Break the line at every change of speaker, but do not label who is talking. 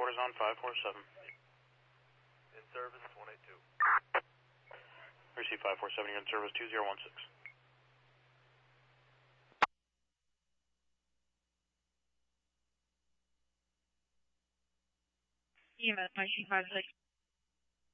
quarters on 547.
In service 182.
Receive 547, you're in service 2016.
EMS 1956.